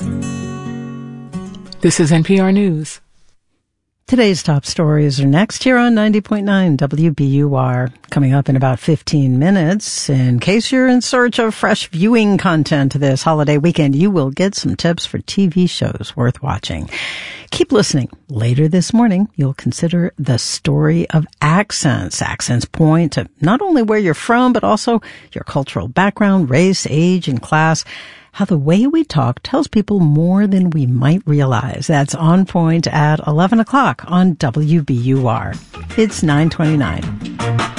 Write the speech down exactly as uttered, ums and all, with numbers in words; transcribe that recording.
This is N P R News. Today's top stories are next here on ninety point nine W B U R. Coming up in about fifteen minutes, in case you're in search of fresh viewing content this holiday weekend, you will get some tips for T V shows worth watching. Keep listening. Later this morning, you'll consider the story of accents. Accents point to not only where you're from, but also your cultural background, race, age, and class. How the way we talk tells people more than we might realize. That's On Point at eleven o'clock on W B U R. It's nine twenty-nine.